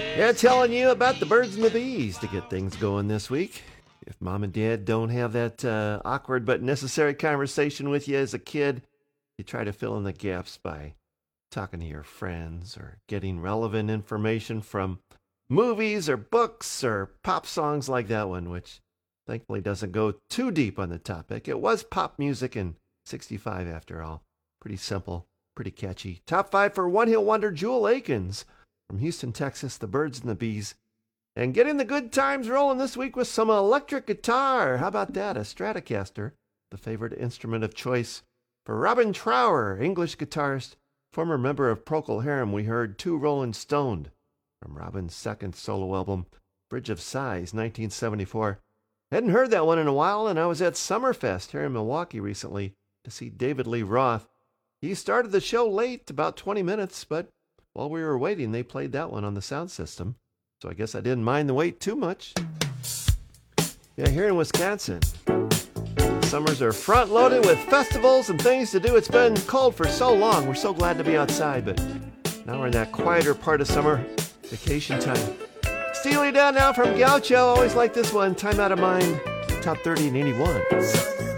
Yeah, telling you about the birds and the bees to get things going this week. If mom and dad don't have that awkward but necessary conversation with you as a kid, you try to fill in the gaps by talking to your friends or getting relevant information from movies or books or pop songs like that one, which thankfully doesn't go too deep on the topic. It was pop music in 65 after all. Pretty simple, pretty catchy. Top 5 for One Hit Wonder Jewel Akins. From Houston, Texas, the Birds and the Bees. And getting the good times rolling this week with some electric guitar. How about that? A Stratocaster, the favorite instrument of choice for Robin Trower, English guitarist, former member of Procol Harum. We heard Two Rollin' Stoned from Robin's second solo album, Bridge of Sighs, 1974. Hadn't heard that one in a while, and I was at Summerfest here in Milwaukee recently to see David Lee Roth. He started the show late, about 20 minutes, but while we were waiting, they played that one on the sound system. So I guess I didn't mind the wait too much. Yeah, here in Wisconsin, summers are front-loaded with festivals and things to do. It's been cold for so long. We're so glad to be outside, but now we're in that quieter part of summer, vacation time. Steely Dan now from Gaucho. Always like this one, Time Out of Mind, top 30 in 81.